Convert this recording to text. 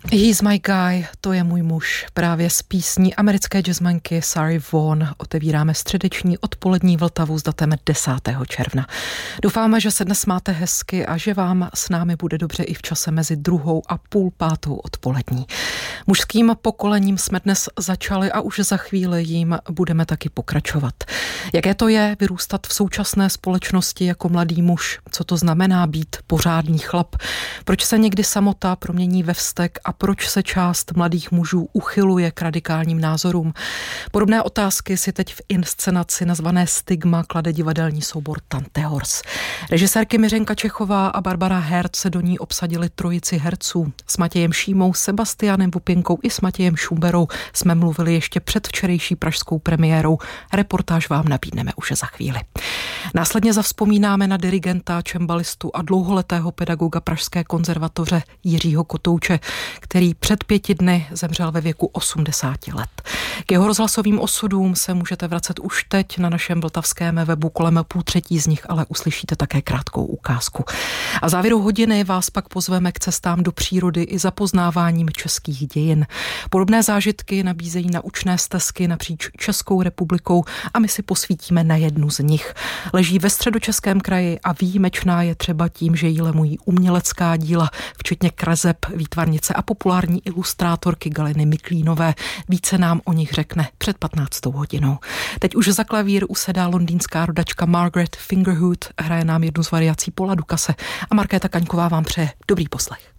He's my guy, to je můj muž. Právě z písní americké jazzmanky Sari Vaughan otevíráme středeční odpolední Vltavu s datem 10. června. Doufáme, že se dnes máte hezky a že vám s námi bude dobře i v čase mezi 2:30 a 4:30 odpolední. Mužským pokolením jsme dnes začali a už za chvíli jim budeme taky pokračovat. Jaké to je vyrůstat v současné společnosti jako mladý muž? Co to znamená být pořádný chlap? Proč se někdy samota promění ve vztek a proč se část mladých mužů uchyluje k radikálním názorům? Podobné otázky si teď v inscenaci nazvané Stigma klade divadelní soubor Tante Hors. Režisérky Miřenka Čechová a Barbara Herc se do ní obsadili trojici herců. S Matějem Šímou, Sebastianem Vupěnkou i s Matějem Šumberou jsme mluvili ještě před včerejší pražskou premiérou. Reportáž vám nabídneme už za chvíli. Následně zavzpomínáme na dirigenta, čembalistu a dlouholetého pedagoga Pražské konzervatoře Jiřího Kotouče, který před 5 dny zemřel ve věku 80 let. K jeho rozhlasovým osudům se můžete vracet už teď na našem vltavském webu, kolem 2:30 z nich ale uslyšíte také krátkou ukázku. A závěru hodiny vás pak pozveme k cestám do přírody i za poznáváním českých dějin. Podobné zážitky nabízejí naučné stezky napříč Českou republikou a my si posvítíme na jednu z nich. Leží ve Středočeském kraji a výjimečná je třeba tím, že jí lemují umělecká díla, včetně kreseb, výtvarnice a populární ilustrátorky Galiny Miklínové. Více nám o nich řekne před 15. hodinou. Teď už za klavír usedá londýnská rodačka Margaret Fingerhood, hraje nám jednu z variací Paula Dukase a Markéta Kaňková vám přeje dobrý poslech.